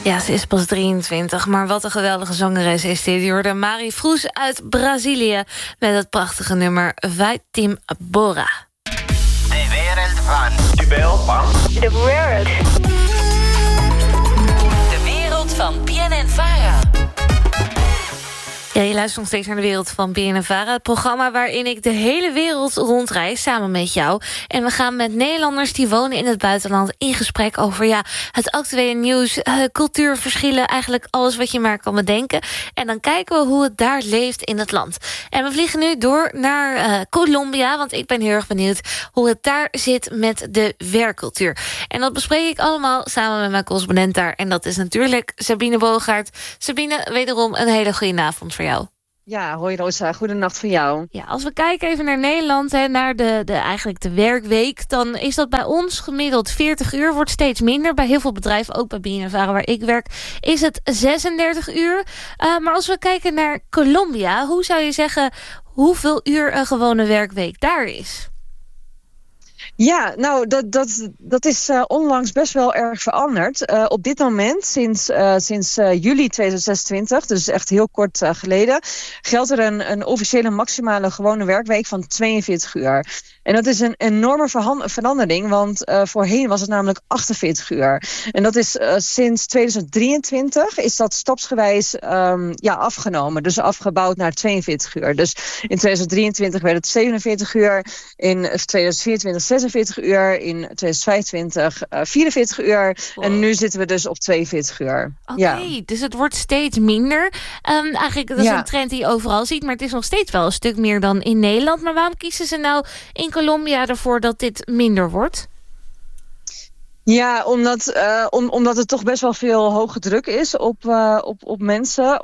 Ja, ze is pas 23, maar wat een geweldige zangeres is dit. Je hoorde Mari Froes uit Brazilië met het prachtige nummer Vai Tim Bora. De wereld van. De wereld van. De wereld van BNN-Vara. Ja, je luistert nog steeds naar de wereld van BNN-Vara. Het programma waarin ik de hele wereld rondreis samen met jou. En we gaan met Nederlanders die wonen in het buitenland in gesprek over het actuele nieuws, cultuurverschillen, eigenlijk alles wat je maar kan bedenken. En dan kijken we hoe het daar leeft in het land. En we vliegen nu door naar Colombia, want ik ben heel erg benieuwd hoe het daar zit met de werkcultuur. En dat bespreek ik allemaal samen met mijn correspondent daar. En dat is natuurlijk Sabine Boogaard. Sabine, wederom een hele goede avond voor jou. Ja, hoi Rosa, goedenacht voor jou. Ja, als we kijken even naar Nederland en naar eigenlijk de werkweek, dan is dat bij ons gemiddeld 40 uur, wordt steeds minder. Bij heel veel bedrijven, ook bij BNN-Vara waar ik werk, is het 36 uur. Maar als we kijken naar Colombia, hoe zou je zeggen hoeveel uur een gewone werkweek daar is? Ja, nou, dat is onlangs best wel erg veranderd. Op dit moment, sinds juli 2026, dus echt heel kort geleden, geldt er een officiële maximale gewone werkweek van 42 uur. En dat is een enorme verandering, want voorheen was het namelijk 48 uur. En dat is sinds 2023 is dat stapsgewijs afgenomen. Dus afgebouwd naar 42 uur. Dus in 2023 werd het 47 uur, in 2024 46 uur, in 2025 44 uur. Wow. En nu zitten we dus op 42 uur. Oké, dus het wordt steeds minder. Eigenlijk dat is een trend die je overal ziet, maar het is nog steeds wel een stuk meer dan in Nederland. Maar waarom kiezen ze nou in Colombia ervoor dat dit minder wordt? Ja, omdat er toch best wel veel hoge druk is op mensen.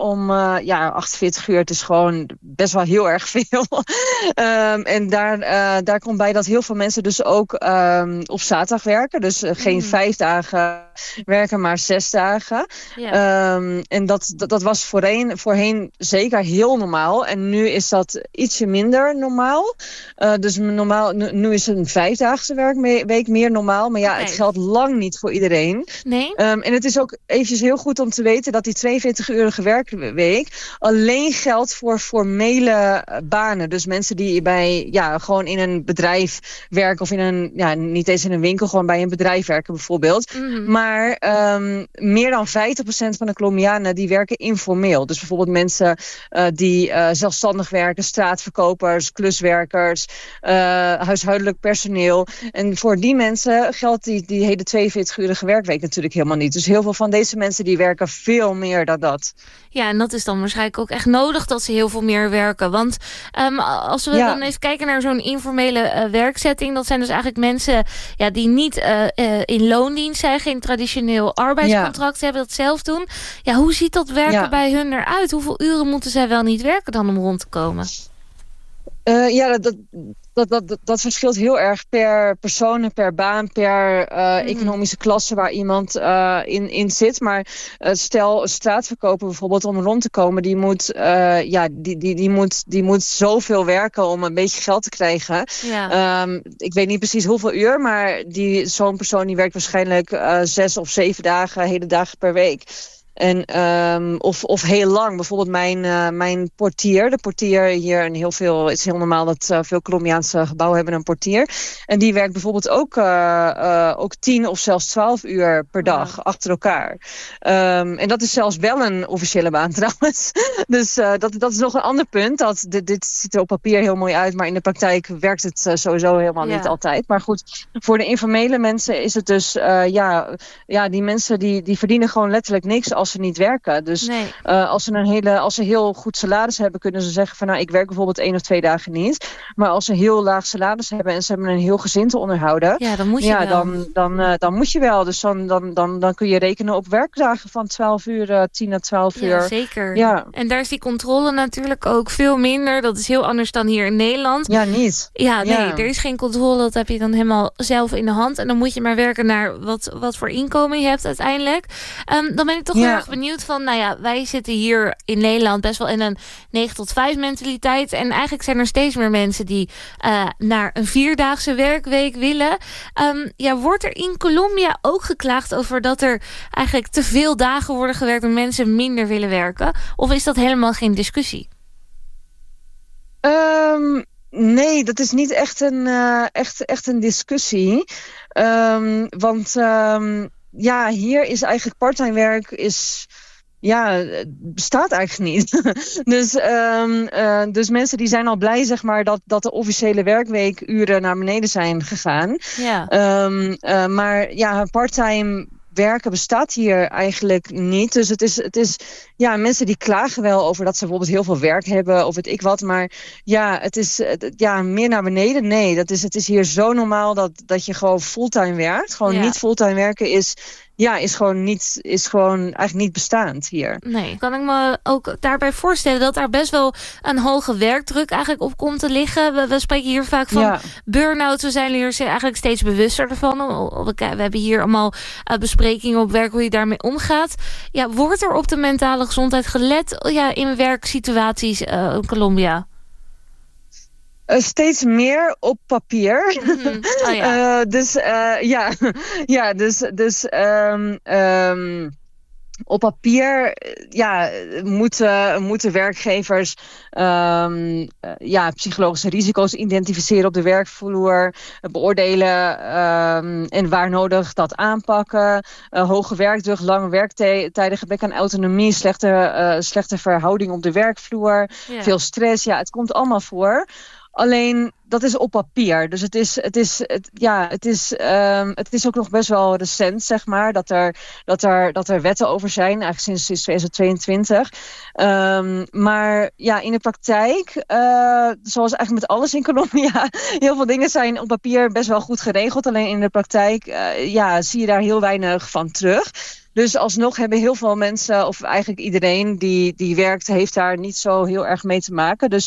48 uur, het is gewoon best wel heel erg veel. En daar komt bij dat heel veel mensen dus ook op zaterdag werken. Dus geen 5 dagen werken, maar 6 dagen. Ja. En dat was voorheen zeker heel normaal. En nu is dat ietsje minder normaal. Dus nu is een 5-daagse werkweek meer normaal. Maar ja, het geldt lang niet voor iedereen. Nee? En het is ook eventjes heel goed om te weten dat die 42-urige werkweek alleen geldt voor formele banen. Dus mensen die gewoon in een bedrijf werken of niet eens in een winkel, gewoon bij een bedrijf werken bijvoorbeeld. Mm-hmm. Maar meer dan 50% van de Colombianen die werken informeel. Dus bijvoorbeeld mensen die zelfstandig werken, straatverkopers, kluswerkers, huishoudelijk personeel. En voor die mensen geldt die hele 42-urige werkweek natuurlijk helemaal niet. Dus heel veel van deze mensen die werken veel meer dan dat. Ja, en dat is dan waarschijnlijk ook echt nodig dat ze heel veel meer werken. Want als we dan even kijken naar zo'n informele werkzetting, dat zijn dus eigenlijk mensen die niet in loondienst zijn, geen traditioneel arbeidscontract hebben, dat zelf doen. Ja, hoe ziet dat werken bij hun eruit? Hoeveel uren moeten zij wel niet werken dan om rond te komen? Dat verschilt heel erg per persoon en per baan, per economische klasse waar iemand in zit. Maar stel een straatverkoper bijvoorbeeld om rond te komen, die moet zoveel werken om een beetje geld te krijgen. Ja. Ik weet niet precies hoeveel uur, maar zo'n persoon die werkt waarschijnlijk 6 of 7 dagen, hele dagen per week. En of heel lang. Bijvoorbeeld mijn portier. De portier hier het is heel normaal dat veel Colombiaanse gebouwen hebben een portier. En die werkt bijvoorbeeld ook 10 of zelfs 12 uur per dag achter elkaar. En dat is zelfs wel een officiële baan trouwens. Dus dat is nog een ander punt. Dit ziet er op papier heel mooi uit, maar in de praktijk werkt het sowieso helemaal niet altijd. Maar goed, voor de informele mensen is het dus die mensen die verdienen gewoon letterlijk niks als ze niet werken. Dus als ze heel goed salaris hebben, kunnen ze zeggen van ik werk bijvoorbeeld 1 of 2 dagen niet. Maar als ze heel laag salaris hebben en ze hebben een heel gezin te onderhouden, dan moet je wel. Dan moet je wel. Dus dan kun je rekenen op werkdagen van 12 uur, 10 naar 12 uur. Ja, zeker. Ja. En daar is die controle natuurlijk ook veel minder. Dat is heel anders dan hier in Nederland. Ja, niet. Ja, nee, er is geen controle. Dat heb je dan helemaal zelf in de hand. En dan moet je maar werken naar wat voor inkomen je hebt uiteindelijk. Dan ben ik toch wel erg benieuwd van... wij zitten hier in Nederland best wel in een 9-tot-5 mentaliteit. En eigenlijk zijn er steeds meer mensen die naar een 4-daagse werkweek willen. Wordt er in Colombia ook geklaagd over dat er eigenlijk te veel dagen worden gewerkt en mensen minder willen werken? Of is dat helemaal geen discussie? Nee, dat is niet echt een discussie. Want hier is eigenlijk parttime werk bestaat eigenlijk niet. Dus mensen die zijn al blij, zeg maar, dat de officiële werkweekuren naar beneden zijn gegaan. Ja. Maar parttime werken bestaat hier eigenlijk niet. Dus het is mensen die klagen wel over dat ze bijvoorbeeld heel veel werk hebben of weet ik wat. Maar het is meer naar beneden. Nee, het is hier zo normaal dat je gewoon fulltime werkt. Gewoon niet fulltime werken is gewoon eigenlijk niet bestaand hier. Nee, kan ik me ook daarbij voorstellen dat daar best wel een hoge werkdruk eigenlijk op komt te liggen. We spreken hier vaak van burn-out. We zijn hier eigenlijk steeds bewuster ervan. We hebben hier allemaal besprekingen op werk hoe je daarmee omgaat. Ja, wordt er op de mentale gezondheid gelet in werksituaties in Colombia? Steeds meer op papier. Mm-hmm. Oh, ja. Dus op papier moeten werkgevers psychologische risico's identificeren op de werkvloer, beoordelen en waar nodig dat aanpakken. Hoge werkdruk, lange werktijden, gebrek aan autonomie, slechte verhouding op de werkvloer, veel stress. Ja, het komt allemaal voor. Alleen, dat is op papier. Dus het is ook nog best wel recent, zeg maar, dat er wetten over zijn, eigenlijk sinds 2022. Maar in de praktijk, zoals eigenlijk met alles in Colombia, heel veel dingen zijn op papier best wel goed geregeld. Alleen in de praktijk, zie je daar heel weinig van terug. Dus alsnog hebben heel veel mensen, of eigenlijk iedereen die werkt, heeft daar niet zo heel erg mee te maken. Dus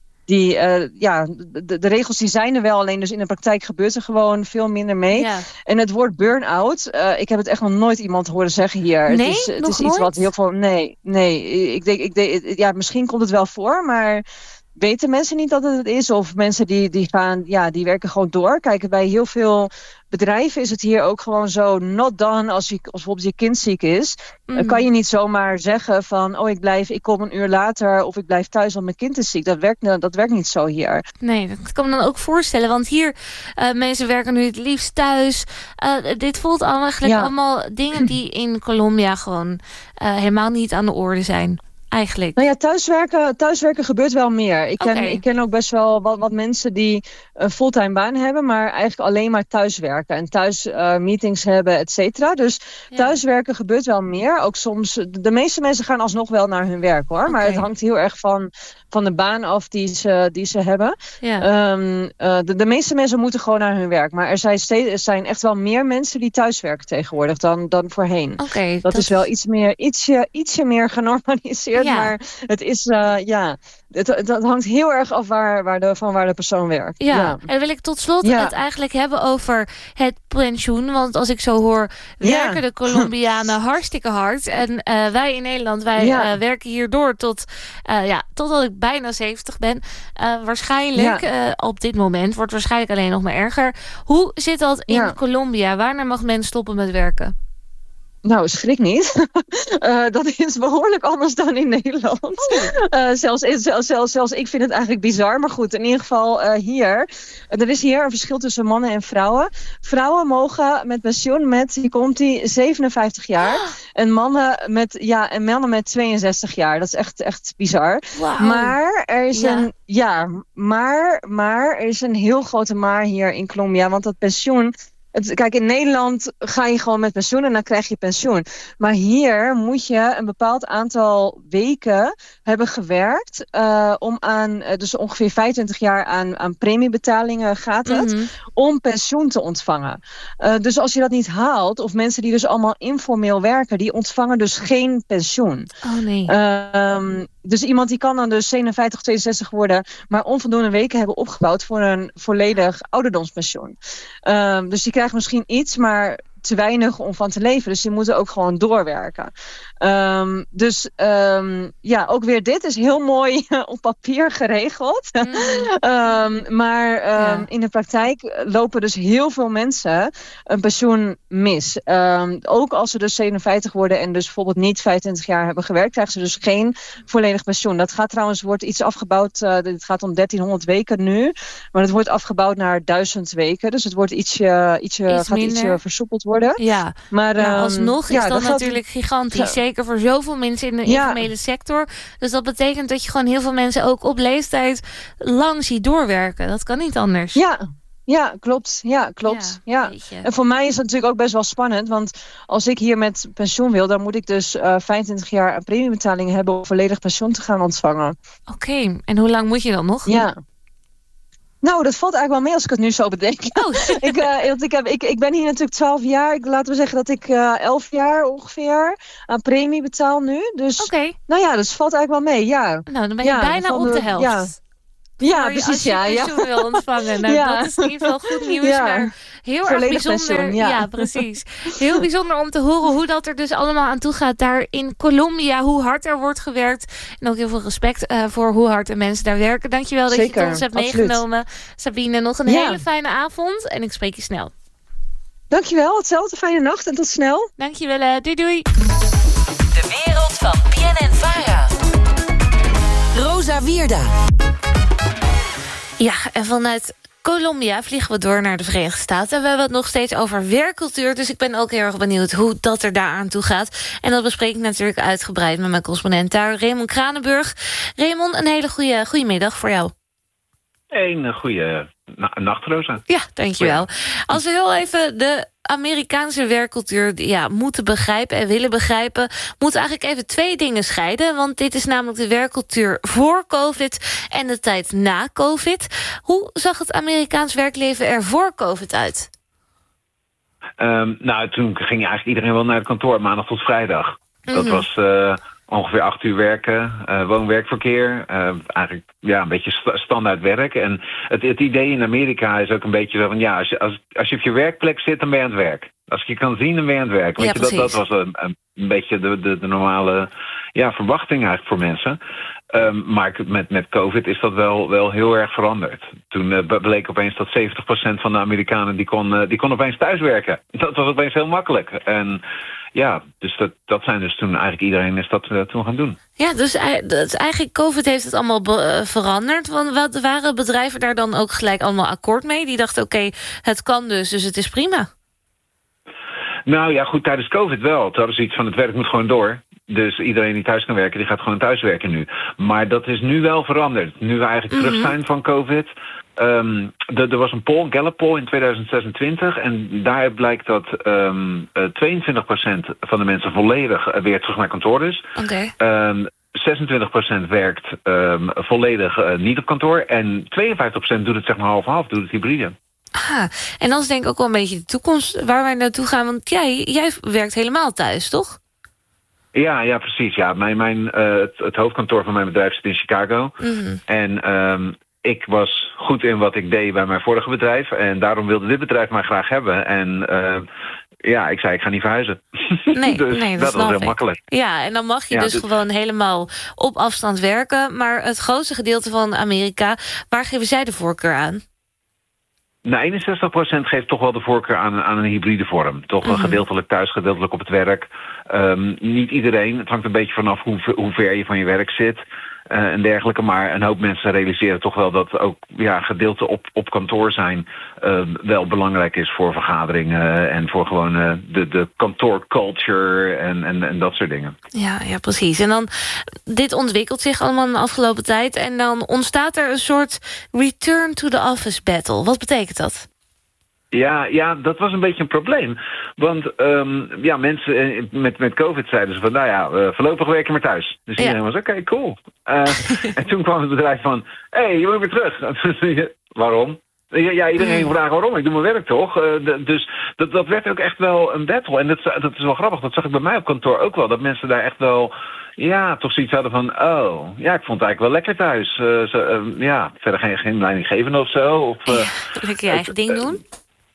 de regels die zijn er wel, alleen dus in de praktijk gebeurt er gewoon veel minder mee. Ja. En het woord burn-out, ik heb het echt nog nooit iemand horen zeggen hier. Nee, het is iets wat heel veel... Nee. Ik denk, misschien komt het wel voor, maar weten mensen niet dat het is? Of mensen die werken gewoon door. Kijk, bij heel veel bedrijven is het hier ook gewoon zo not done als bijvoorbeeld je kind ziek is. Dan kan je niet zomaar zeggen van ik kom een uur later of ik blijf thuis want mijn kind is ziek. Dat werkt niet zo hier. Nee, dat kan me dan ook voorstellen. Want hier, mensen werken nu het liefst thuis. Dit voelt allemaal dingen die in Colombia gewoon helemaal niet aan de orde zijn. Eigenlijk. Nou ja, thuiswerken gebeurt wel meer. Ik ken ook best wel wat mensen die een fulltime baan hebben, maar eigenlijk alleen maar thuiswerken en thuis meetings hebben, et cetera. Dus thuiswerken gebeurt wel meer. Ook soms, de meeste mensen gaan alsnog wel naar hun werk hoor. Maar het hangt heel erg van de baan af die ze hebben. Ja. De meeste mensen moeten gewoon naar hun werk. Maar er zijn echt wel meer mensen die thuiswerken tegenwoordig dan voorheen. Dat is wel ietsje meer genormaliseerd. Ja. Maar het is, het hangt heel erg af waar de persoon werkt. Ja. En dan wil ik tot slot het eigenlijk hebben over het pensioen. Want als ik zo hoor, werken de Colombianen hartstikke hard. En wij in Nederland, werken hier door totdat ik bijna 70 ben. Waarschijnlijk, op dit moment, wordt waarschijnlijk alleen nog maar erger. Hoe zit dat in Colombia? Wanneer mag men stoppen met werken? Nou, schrik niet. Dat is behoorlijk anders dan in Nederland. Zelfs ik vind het eigenlijk bizar. Maar goed, in ieder geval hier. Er is hier een verschil tussen mannen en vrouwen. Vrouwen mogen met pensioen met, hier komt 57 jaar. En mannen met 62 jaar. Dat is echt bizar. Wow. Maar er is er is een heel grote maar hier in Colombia. Want dat pensioen... Kijk, in Nederland ga je gewoon met pensioen en dan krijg je pensioen. Maar hier moet je een bepaald aantal weken hebben gewerkt om aan, dus ongeveer 25 jaar aan premiebetalingen gaat het, om pensioen te ontvangen. Dus als je dat niet haalt, of mensen die dus allemaal informeel werken, die ontvangen dus geen pensioen. Oh nee. Dus iemand die kan dan dus 57, 62 worden, maar onvoldoende weken hebben opgebouwd voor een volledig ouderdomspensioen. Dus die krijgt misschien iets, maar te weinig om van te leven. Dus die moeten ook gewoon doorwerken. Ook weer dit is heel mooi op papier geregeld. Maar in de praktijk lopen dus heel veel mensen een pensioen mis. Ook als ze dus 57 worden en dus bijvoorbeeld niet 25 jaar hebben gewerkt, krijgen ze dus geen volledig pensioen. Dat gaat trouwens, wordt iets afgebouwd. Het gaat om 1300 weken nu. Maar het wordt afgebouwd naar 1000 weken. Dus het wordt ietsje versoepeld worden. Ja, maar alsnog is dat natuurlijk gigantisch. Zeker voor zoveel mensen in de informele sector. Dus dat betekent dat je gewoon heel veel mensen ook op leeftijd lang ziet doorwerken. Dat kan niet anders. Ja, klopt. Ja. En voor mij is dat natuurlijk ook best wel spannend. Want als ik hier met pensioen wil, dan moet ik dus 25 jaar aan premiebetaling hebben om volledig pensioen te gaan ontvangen. Oké, en hoe lang moet je dan nog? Ja. Nou, dat valt eigenlijk wel mee als ik het nu zo bedenk. Ik ben hier natuurlijk 12 jaar. Laten we zeggen dat ik 11 jaar ongeveer aan premie betaal nu. Dus nou ja, dat valt eigenlijk wel mee. Ja. Nou, dan ben je bijna op de helft. Ja, precies. Als je pensioen wil ontvangen. Nou, dat is in ieder geval goed nieuws. Maar heel erg bijzonder. Pensioen, ja, precies. Heel bijzonder om te horen hoe dat er dus allemaal aan toe gaat daar in Colombia. Hoe hard er wordt gewerkt. En ook heel veel respect voor hoe hard de mensen daar werken. Dankjewel dat je het ons hebt meegenomen. Sabine, nog een hele fijne avond. En ik spreek je snel. Dankjewel. Hetzelfde. Fijne nacht en tot snel. Dankjewel. Doei doei. De wereld van PNN-VARA. Rosa Wierda. Ja, en vanuit Colombia vliegen we door naar de Verenigde Staten. En we hebben het nog steeds over werkcultuur. Dus ik ben ook heel erg benieuwd hoe dat er daar aan toe gaat. En dat bespreek ik natuurlijk uitgebreid met mijn correspondent daar, Raymond Kranenburg. Raymond, een hele goede middag voor jou. Een goede nacht, Rosa. Ja, dankjewel. Als we heel even de Amerikaanse werkcultuur moeten begrijpen en willen begrijpen, moeten we eigenlijk even twee dingen scheiden. Want dit is namelijk de werkcultuur voor COVID en de tijd na COVID. Hoe zag het Amerikaans werkleven er voor COVID uit? Toen ging eigenlijk iedereen wel naar het kantoor, maandag tot vrijdag. Dat was ongeveer 8 uur werken, woon-werkverkeer. Eigenlijk een beetje standaard werk. En het idee in Amerika is ook een beetje zo van, als je op je werkplek zit, dan ben je aan het werk. Als ik je kan zien, dan ben je aan het werk. Weet je, dat was een beetje de normale verwachting eigenlijk voor mensen. Maar met COVID is dat wel heel erg veranderd. Toen bleek opeens dat 70% van de Amerikanen die kon opeens thuiswerken. Dat was opeens heel makkelijk. En dus dat zijn dus toen eigenlijk iedereen is dat toen gaan doen. Ja, dus eigenlijk COVID heeft het allemaal veranderd. Want waren bedrijven daar dan ook gelijk allemaal akkoord mee? Die dachten, oké, het kan dus het is prima. Nou ja, goed, tijdens COVID wel. Toen hadden ze iets van het werk moet gewoon door. Dus iedereen die thuis kan werken, die gaat gewoon thuis werken nu. Maar dat is nu wel veranderd. Nu we eigenlijk terug zijn van COVID. Er was een poll, Gallup poll in 2026. En daar blijkt dat 22% van de mensen volledig weer terug naar kantoor is. 26% werkt volledig niet op kantoor. En 52% doet het zeg maar half-half, doet het hybride. En dat is denk ik ook wel een beetje de toekomst waar wij naartoe gaan. Want jij werkt helemaal thuis, toch? Ja, precies. Ja. Het hoofdkantoor van mijn bedrijf zit in Chicago. En ik was goed in wat ik deed bij mijn vorige bedrijf. En daarom wilde dit bedrijf mij graag hebben. En ik zei, ik ga niet verhuizen. Dus dat was heel makkelijk. Ja, en dan mag je dus gewoon helemaal op afstand werken. Maar het grootste gedeelte van Amerika, waar geven zij de voorkeur aan? Nou, 61% geeft toch wel de voorkeur aan een hybride vorm. Toch wel gedeeltelijk thuis, gedeeltelijk op het werk. Niet iedereen. Het hangt een beetje vanaf hoe ver je van je werk zit. En dergelijke. Maar een hoop mensen realiseren toch wel dat ook gedeelte op kantoor zijn wel belangrijk is voor vergaderingen en voor gewoon de kantoorculture en dat soort dingen. Ja, precies. En dan, dit ontwikkelt zich allemaal in de afgelopen tijd en dan ontstaat er een soort return to the office battle. Wat betekent dat? Ja, dat was een beetje een probleem. Want mensen met COVID zeiden ze van, voorlopig werken maar thuis. Dus iedereen was, oké, cool. En toen kwam het bedrijf van, je moet weer terug. Waarom? Ja, iedereen vraagt waarom. Ik doe mijn werk toch? Dus dat werd ook echt wel een battle. En dat is wel grappig. Dat zag ik bij mij op kantoor ook wel. Dat mensen daar echt wel, toch zoiets hadden van, ik vond het eigenlijk wel lekker thuis. Verder geen leidinggevende of zo. Of, lekker je eigen ding doen.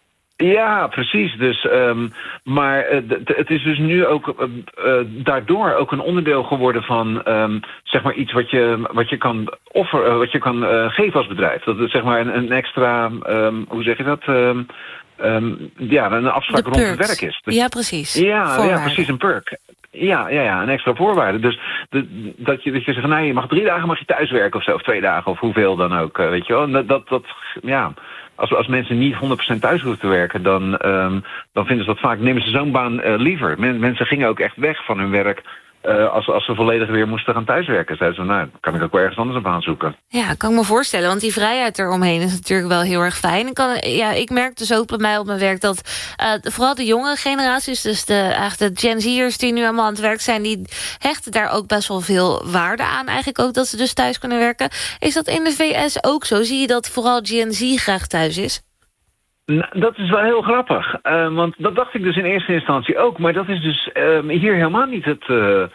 Ja, precies. Dus, maar het is dus nu ook daardoor ook een onderdeel geworden van zeg maar iets wat je kan offeren, wat je kan geven als bedrijf. Dat is zeg maar een extra, hoe zeg je dat? Een afspraak rond het werk is. Ja, precies. Ja, precies, een perk. Ja, een extra voorwaarde. Dus dat je zegt, nee, je mag 3 dagen mag je thuiswerken of zo, of 2 dagen, of hoeveel dan ook, weet je wel. Als mensen niet 100% thuis hoeven te werken, dan vinden ze dat vaak, nemen ze zo'n baan liever. Mensen gingen ook echt weg van hun werk als ze volledig weer moesten gaan thuiswerken. Zeiden ze, nou, kan ik ook wel ergens anders een baan zoeken. Ja, kan ik me voorstellen, want die vrijheid eromheen is natuurlijk wel heel erg fijn. Ik merk dus ook bij mij op mijn werk dat vooral de jongere generaties, dus de Gen Z'ers die nu allemaal aan het werk zijn, die hechten daar ook best wel veel waarde aan. Eigenlijk ook dat ze dus thuis kunnen werken. Is dat in de VS ook zo? Zie je dat vooral Gen Z graag thuis is? Nou, dat is wel heel grappig. Want dat dacht ik dus in eerste instantie ook. Maar dat is dus hier helemaal niet het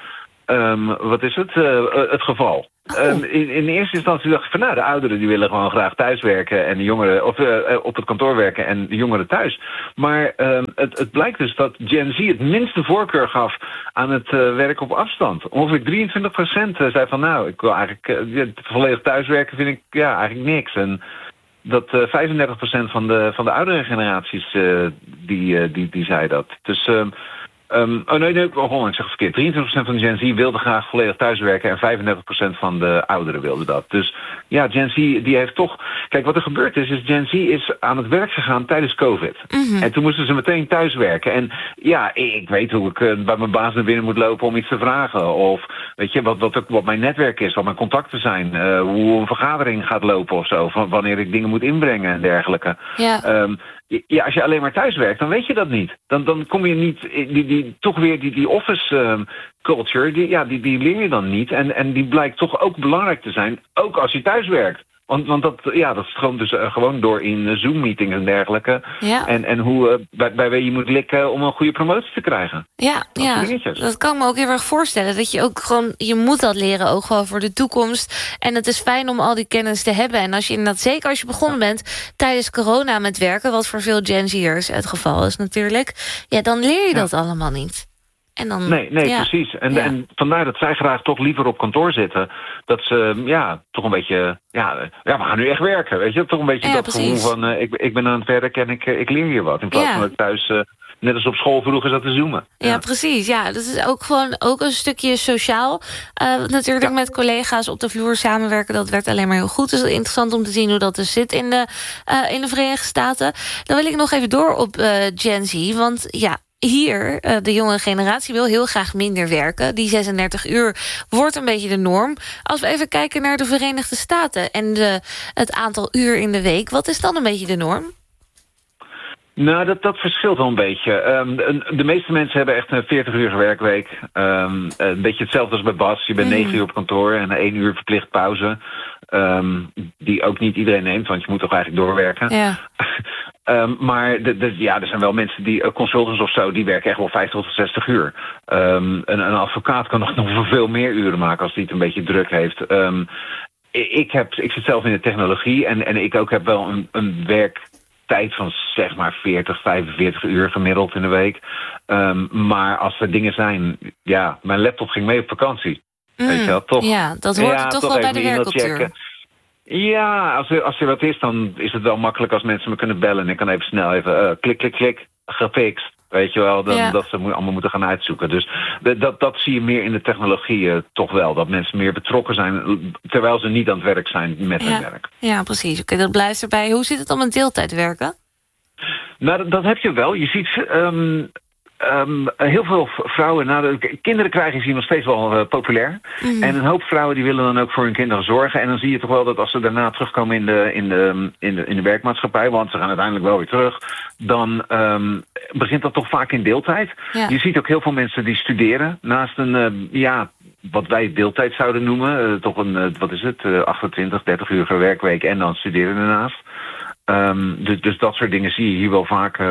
geval. In eerste instantie dacht ik van, nou, de ouderen die willen gewoon graag thuiswerken en de jongeren op het kantoor werken en de jongeren thuis. Maar het blijkt dus dat Gen Z het minste voorkeur gaf aan het werken op afstand. Ongeveer 23% zei van, nou, ik wil eigenlijk volledig thuiswerken, vind ik eigenlijk niks. En dat 35% van de oudere generaties die zei dat. Dus ik zeg het verkeerd. 23% van de Gen Z wilde graag volledig thuiswerken en 35% van de ouderen wilde dat. Dus ja, Gen Z die heeft toch. Kijk, wat er gebeurd is Gen Z is aan het werk gegaan tijdens COVID. Mm-hmm. En toen moesten ze meteen thuiswerken. En ja, ik weet hoe ik bij mijn baas naar binnen moet lopen om iets te vragen. Of weet je, wat mijn netwerk is, wat mijn contacten zijn, hoe een vergadering gaat lopen of zo. Van wanneer ik dingen moet inbrengen en dergelijke. Ja. Ja, als je alleen maar thuis werkt, dan weet je dat niet. Dan kom je niet die office culture, die leer je dan niet. En die blijkt toch ook belangrijk te zijn, ook als je thuis werkt. Want dat stroomt dus gewoon door in Zoom-meetings en dergelijke. Ja. En hoe bij wie je moet likken om een goede promotie te krijgen. Ja, dat kan ik me ook heel erg voorstellen. Dat je ook gewoon, je moet dat leren ook gewoon voor de toekomst. En het is fijn om al die kennis te hebben. En als je inderdaad, zeker als je begonnen bent tijdens corona met werken, wat voor veel Gen Z'ers het geval is natuurlijk, dan leer je dat allemaal niet. En dan, nee, precies. En vandaar dat zij graag toch liever op kantoor zitten. Dat ze toch een beetje, we gaan nu echt werken. Weet je, toch een beetje dat precies. Gevoel van ik ben aan het werk en ik leer hier wat. In plaats van dat ik thuis, net als op school vroeger zat te zoomen. Ja, precies. Ja, dat is ook gewoon ook een stukje sociaal. Natuurlijk met collega's op de vloer samenwerken, dat werkt alleen maar heel goed. Dus het is interessant om te zien hoe dat dus zit in de Verenigde Staten. Dan wil ik nog even door op Gen Z, want hier, de jonge generatie wil heel graag minder werken. Die 36 uur wordt een beetje de norm. Als we even kijken naar de Verenigde Staten en het aantal uur in de week, wat is dan een beetje de norm? Nou, dat verschilt wel een beetje. De meeste mensen hebben echt een 40-uurige werkweek. Een beetje hetzelfde als bij Bas. Je bent 9 uur op kantoor en 1 uur verplicht pauze. Die ook niet iedereen neemt, want je moet toch eigenlijk doorwerken. Ja. Maar er zijn wel mensen die, consultants of zo, die werken echt wel 50 tot 60 uur. Een advocaat kan nog veel meer uren maken als hij het een beetje druk heeft. Ik zit zelf in de technologie en ik ook heb wel een werktijd van zeg maar 40, 45 uur gemiddeld in de week. Maar als er dingen zijn, mijn laptop ging mee op vakantie. Weet je wel, toch? Ja, dat hoort toch wel bij de werkcultuur. Ja, als er wat is, dan is het wel makkelijk als mensen me kunnen bellen. En ik kan even snel klik, gefixt. Weet je wel, dat ze allemaal moeten gaan uitzoeken. Dus dat zie je meer in de technologie toch wel. Dat mensen meer betrokken zijn, terwijl ze niet aan het werk zijn met hun werk. Ja, precies. Oké, dat blijft erbij. Hoe zit het om een deeltijd werken? Nou, dat heb je wel. Je ziet heel veel vrouwen, kinderen krijgen is hier nog steeds wel populair. Mm. En een hoop vrouwen die willen dan ook voor hun kinderen zorgen. En dan zie je toch wel dat als ze daarna terugkomen in de werkmaatschappij, want ze gaan uiteindelijk wel weer terug, dan begint dat toch vaak in deeltijd. Ja. Je ziet ook heel veel mensen die studeren naast een, wat wij deeltijd zouden noemen. Toch een, 28, 30 uurige werkweek en dan studeren daarnaast. Dus dat soort dingen zie je hier wel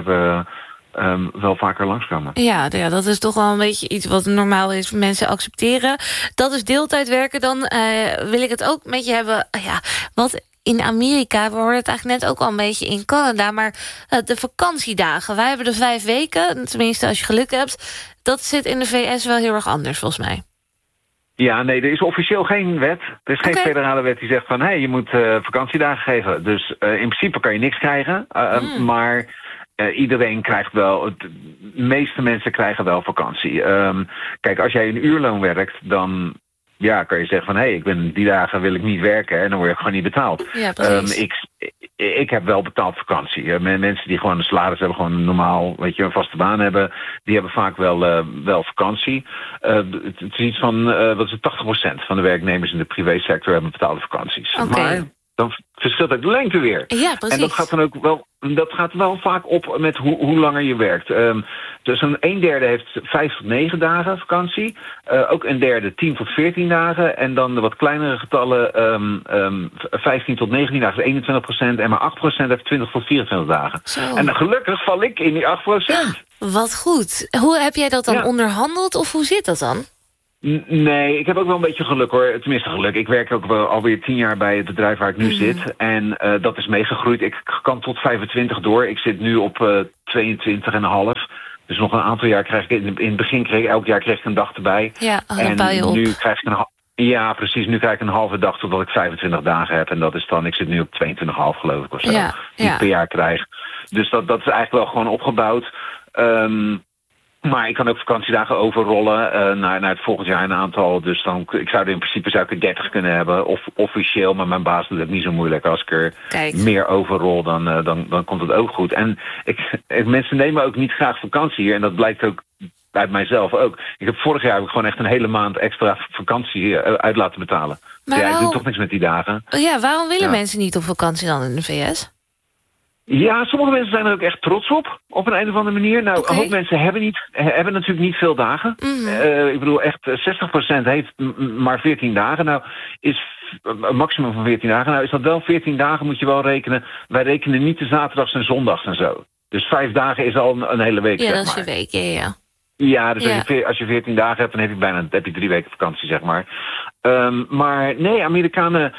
vaker langskomen. Ja, dat is toch wel een beetje iets wat normaal is. Mensen accepteren. Dat is deeltijd werken. Dan wil ik het ook met je hebben. Wat in Amerika, we hoorden het eigenlijk net ook al een beetje in Canada, maar de vakantiedagen. Wij hebben de 5 weken, tenminste als je geluk hebt. Dat zit in de VS wel heel erg anders, volgens mij. Ja, nee, er is officieel geen wet. Er is geen federale wet die zegt van, je moet vakantiedagen geven. Dus in principe kan je niks krijgen. Maar iedereen krijgt wel, de meeste mensen krijgen wel vakantie. Kijk, als jij een uurloon werkt, dan kan je zeggen van, die dagen wil ik niet werken. En dan word je gewoon niet betaald. Ja, precies. Ik heb wel betaald vakantie. Mensen die gewoon een salaris hebben, gewoon normaal, een vaste baan hebben, die hebben vaak wel vakantie. Het is iets van, 80% van de werknemers in de privésector hebben betaalde vakanties. Okay. Maar dan verschilt het de lengte weer. Ja, precies. En dat gaat dan ook wel vaak op met hoe langer je werkt. Dus een derde heeft 5 tot 9 dagen vakantie. Ook een derde 10 tot 14 dagen. En dan de wat kleinere getallen 15 tot 19 dagen, 21%. En maar 8% heeft 20 tot 24 dagen. Zo. En dan gelukkig val ik in die 8%. Wat goed. Hoe heb jij dat dan onderhandeld of hoe zit dat dan? Nee, ik heb ook wel een beetje geluk hoor. Tenminste geluk. Ik werk ook wel alweer 10 jaar bij het bedrijf waar ik nu zit. En dat is meegegroeid. Ik kan tot 25 door. Ik zit nu op 22,5. Dus nog een aantal jaar krijg ik... In het begin elk jaar kreeg ik een dag erbij. Ja, dan bouw je op. Nu krijg ik ja, precies. Nu krijg ik een halve dag totdat ik 25 dagen heb. En dat is dan... Ik zit nu op 22,5 geloof ik of zo. Die ik per jaar krijg. Dus dat is eigenlijk wel gewoon opgebouwd. Maar ik kan ook vakantiedagen overrollen naar het volgend jaar een aantal. Dus ik zou er in principe 30 kunnen hebben. Of officieel, maar mijn baas doet het niet zo moeilijk. Als ik er meer overrol, dan komt het ook goed. En mensen nemen ook niet graag vakantie hier. En dat blijkt ook uit mijzelf ook. Vorig jaar heb ik gewoon echt een hele maand extra vakantie uit laten betalen. Maar ik doe toch niks met die dagen. Ja, waarom willen mensen niet op vakantie dan in de VS? Ja, sommige mensen zijn er ook echt trots op een of andere manier. Nou, een hoop mensen hebben natuurlijk niet veel dagen. Ik bedoel, echt 60% heeft maar 14 dagen. Nou, is een maximum van 14 dagen. Nou, is dat wel 14 dagen, moet je wel rekenen. Wij rekenen niet de zaterdags en zondags en zo. Dus 5 dagen is al een hele week, Ja, dat is je week, ja. Ja, dus als je 14 dagen hebt, dan heb je 3 weken vakantie, zeg maar. Maar nee, Amerikanen...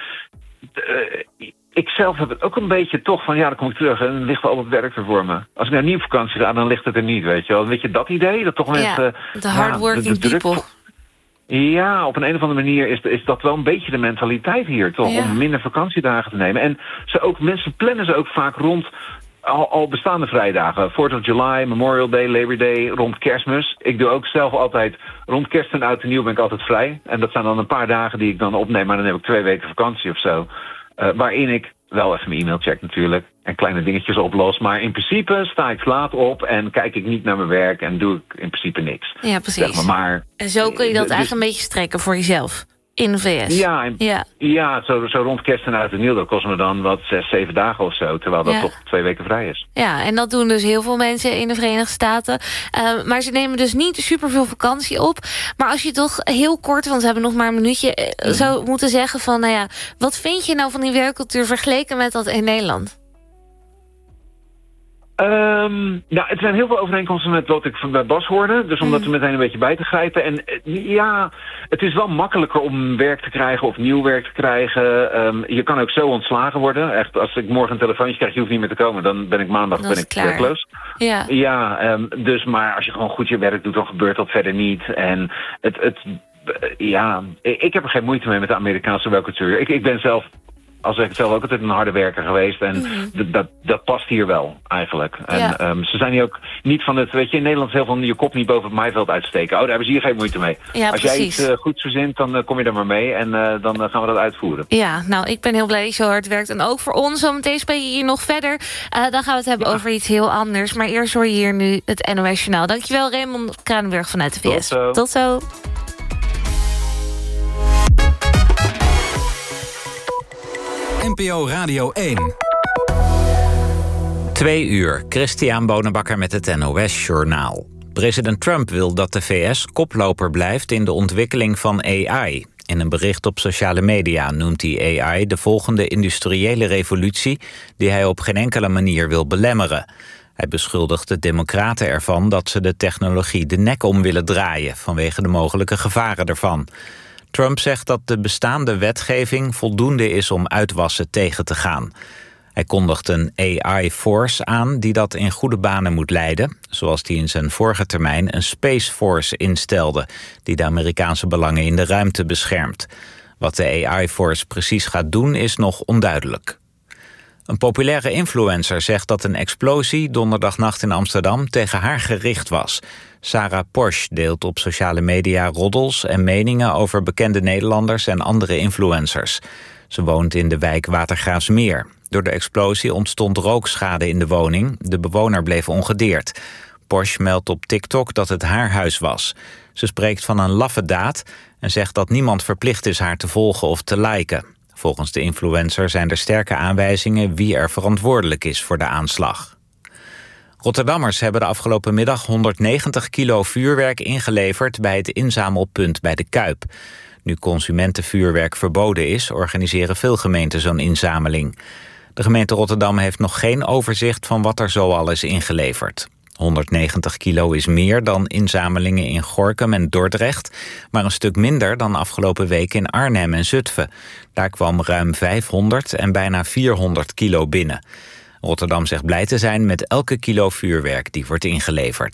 Ik zelf heb het ook een beetje toch van, dan kom ik terug en dan ligt wel op het werk voor me. Als ik nou niet op vakantie ga, dan ligt het er niet, weet je wel. Weet je dat idee? Dat toch mensen... de hardworking people. Ja, op een of andere manier is dat wel een beetje de mentaliteit hier, toch? Om minder vakantiedagen te nemen. En mensen plannen ze ook vaak rond al bestaande vrijdagen. 4th of July, Memorial Day, Labor Day, rond Kerstmis. Ik doe ook zelf altijd, rond Kerst en Oud en Nieuw ben ik altijd vrij. En dat zijn dan een paar dagen die ik dan opneem, maar dan heb ik 2 weken vakantie of zo. Waarin ik wel even mijn e-mail check natuurlijk en kleine dingetjes oplos. Maar in principe sta ik laat op en kijk ik niet naar mijn werk en doe ik in principe niks. Ja, precies. Zeg maar. En zo kun je dat eigenlijk een beetje strekken voor jezelf in de VS. Ja, zo rond Kerst en Oud en Nieuw, dat kost me dan 6-7 dagen of zo. Terwijl dat toch 2 weken vrij is. Ja, en dat doen dus heel veel mensen in de Verenigde Staten. Maar ze nemen dus niet superveel vakantie op. Maar als je toch heel kort, want we hebben nog maar een minuutje... zou moeten zeggen van, wat vind je nou van die werkcultuur vergeleken met dat in Nederland? Het zijn heel veel overeenkomsten met wat ik bij Bas hoorde. Dus om dat er meteen een beetje bij te grijpen. En het is wel makkelijker om werk te krijgen of nieuw werk te krijgen. Je kan ook zo ontslagen worden. Echt, als ik morgen een telefoontje krijg, je hoeft niet meer te komen. Dan ben ik maandag werkloos. Dus maar als je gewoon goed je werk doet, dan gebeurt dat verder niet. En ik heb er geen moeite mee met de Amerikaanse werkcultuur. Ik ben zelf... Als ik zelf ook altijd een harde werker geweest. En dat past hier wel, eigenlijk. En ze zijn hier ook niet van het... Weet je, in Nederland is heel veel je kop niet boven het maaiveld uitsteken. Daar hebben ze hier geen moeite mee. Ja, als jij iets goeds verzint, dan kom je er maar mee. En dan gaan we dat uitvoeren. Ja, nou, ik ben heel blij dat je zo hard werkt. En ook voor ons, zometeen spreek je hier nog verder. Dan gaan we het hebben over iets heel anders. Maar eerst hoor je hier nu het NOS Journaal. Dankjewel, Raymond Kranenburg vanuit de VS. Tot zo. NPO Radio 1. 2 uur, Christian Bonenbakker met het NOS Journaal. President Trump wil dat de VS koploper blijft in de ontwikkeling van AI. In een bericht op sociale media noemt hij AI de volgende industriële revolutie... die hij op geen enkele manier wil belemmeren. Hij beschuldigt de democraten ervan dat ze de technologie de nek om willen draaien... vanwege de mogelijke gevaren ervan. Trump zegt dat de bestaande wetgeving voldoende is om uitwassen tegen te gaan. Hij kondigt een AI-force aan die dat in goede banen moet leiden, zoals hij in zijn vorige termijn een Space Force instelde, die de Amerikaanse belangen in de ruimte beschermt. Wat de AI-force precies gaat doen is nog onduidelijk. Een populaire influencer zegt dat een explosie donderdagnacht in Amsterdam tegen haar gericht was. Sarah Posch deelt op sociale media roddels en meningen over bekende Nederlanders en andere influencers. Ze woont in de wijk Watergraafsmeer. Door de explosie ontstond rookschade in de woning. De bewoner bleef ongedeerd. Posch meldt op TikTok dat het haar huis was. Ze spreekt van een laffe daad en zegt dat niemand verplicht is haar te volgen of te liken. Volgens de influencer zijn er sterke aanwijzingen wie er verantwoordelijk is voor de aanslag. Rotterdammers hebben de afgelopen middag 190 kilo vuurwerk ingeleverd bij het inzamelpunt bij de Kuip. Nu consumentenvuurwerk verboden is, organiseren veel gemeenten zo'n inzameling. De gemeente Rotterdam heeft nog geen overzicht van wat er zoal is ingeleverd. 190 kilo is meer dan inzamelingen in Gorinchem en Dordrecht, maar een stuk minder dan afgelopen week in Arnhem en Zutphen. Daar kwam ruim 500 en bijna 400 kilo binnen. Rotterdam zegt blij te zijn met elke kilo vuurwerk die wordt ingeleverd.